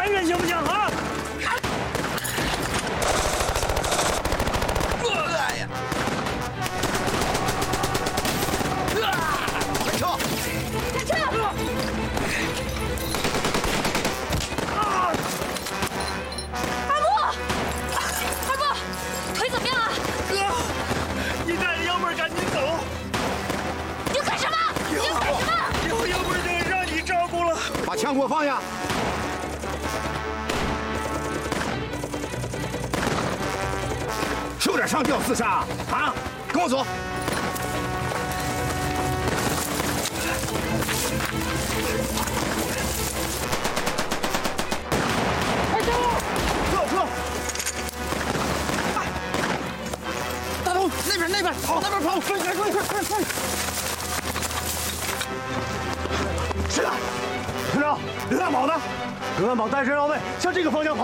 远远行不行啊？ 哎呀！下车！ 下车！二木，二木，腿怎么样啊？ 哥，你带着幺妹赶紧走。 你要干什么？你要干什么？ 以后幺妹就让你照顾了。 把枪给我放下！有点上吊自杀啊！跟我走。 快走！ 撤！大东，那边，跑，那边跑！快！是的，团长，刘大宝呢？刘大宝带着绕位向这个方向跑。